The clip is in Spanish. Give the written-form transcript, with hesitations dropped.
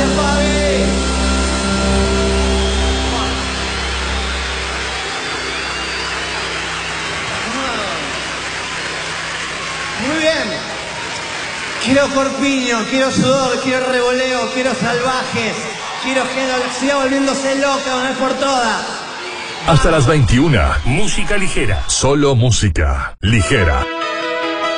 Gracias, Fabi. Muy bien. Quiero corpiño, quiero sudor, quiero revoleo, quiero salvajes, quiero que siga volviéndose loca una vez por todas. Hasta las 21. Música ligera. Solo música ligera.